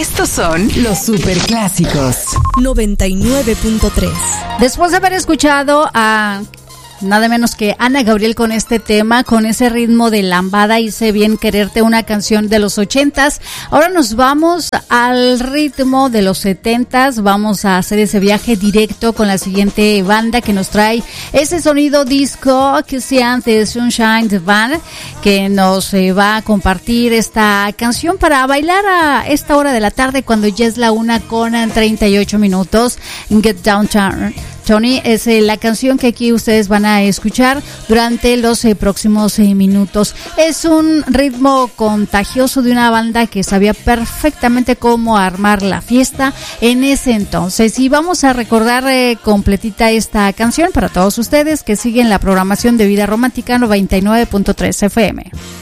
Estos son los superclásicos. 99.3. Después de haber escuchado a nada menos que Ana Gabriel con este tema, con ese ritmo de lambada, Hice bien quererte, una canción de los 80s. Ahora nos vamos al ritmo de los 70s. Vamos a hacer ese viaje directo con la siguiente banda que nos trae ese sonido disco que se llama The Sunshine Band, que nos va a compartir esta canción para bailar a esta hora de la tarde cuando ya es la 1:38. Get Downtown Tony es la canción que aquí ustedes van a escuchar durante los próximos minutos. Es un ritmo contagioso de una banda que sabía perfectamente cómo armar la fiesta en ese entonces. Y vamos a recordar completita esta canción para todos ustedes que siguen la programación de Vida Romántica 99.3 FM.